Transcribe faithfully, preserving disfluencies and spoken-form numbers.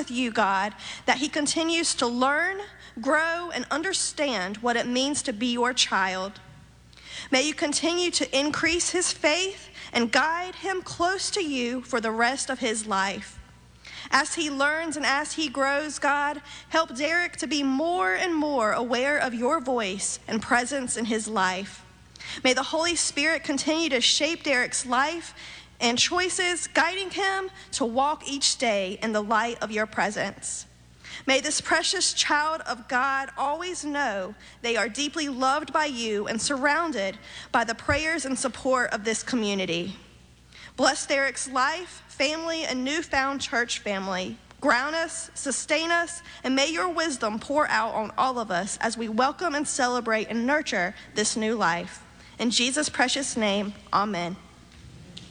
with you, God, that he continues to learn, grow, and understand what it means to be your child. May you continue to increase his faith and guide him close to you for the rest of his life. As he learns and as he grows, God, help Derek to be more and more aware of your voice and presence in his life. May the Holy Spirit continue to shape Derek's life and choices, guiding him to walk each day in the light of your presence. May this precious child of God always know they are deeply loved by you and surrounded by the prayers and support of this community. Bless Derek's life, family, and newfound church family. Ground us, sustain us, and may your wisdom pour out on all of us as we welcome and celebrate and nurture this new life. In Jesus' precious name, amen.